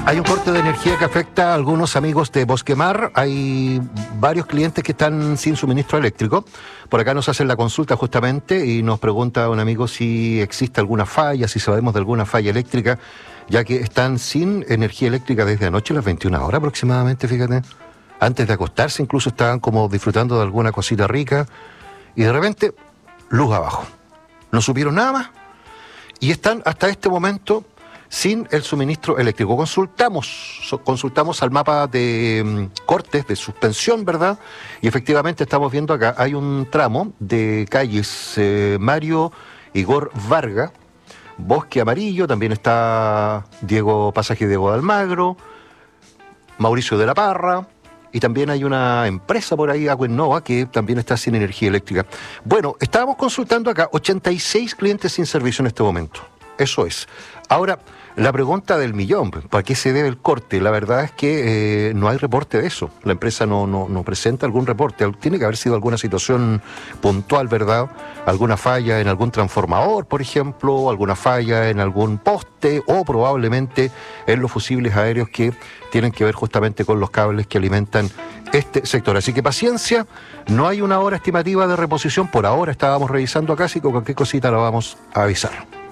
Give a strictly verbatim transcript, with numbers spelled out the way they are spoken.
Hay un corte de energía que afecta a algunos amigos de Bosquemar. Hay varios clientes que están sin suministro eléctrico. Por acá nos hacen la consulta justamente y nos pregunta un amigo si existe alguna falla, si sabemos de alguna falla eléctrica, ya que están sin energía eléctrica desde anoche a las veintiuna horas aproximadamente, fíjate. Antes de acostarse incluso estaban como disfrutando de alguna cosita rica y de repente, luz abajo. No supieron nada más y están hasta este momento sin el suministro eléctrico. Consultamos, consultamos al mapa de um, cortes, de suspensión, ¿verdad? Y efectivamente estamos viendo acá, hay un tramo de calles eh, Mario Igor Varga, Bosque Amarillo, también está Diego Pasaje Diego de Almagro, Mauricio de la Parra, y también hay una empresa por ahí, Aguennova, que también está sin energía eléctrica. Bueno, estábamos consultando acá, ochenta y seis clientes sin servicio en este momento. Eso es. Ahora, la pregunta del millón, ¿para qué se debe el corte? La verdad es que eh, no hay reporte de eso. La empresa no, no, no presenta algún reporte. Tiene que haber sido alguna situación puntual, ¿verdad? Alguna falla en algún transformador, por ejemplo, alguna falla en algún poste o probablemente en los fusibles aéreos que tienen que ver justamente con los cables que alimentan este sector. Así que paciencia, no hay una hora estimativa de reposición. Por ahora estábamos revisando acá, así que cualquier cosita la vamos a avisar.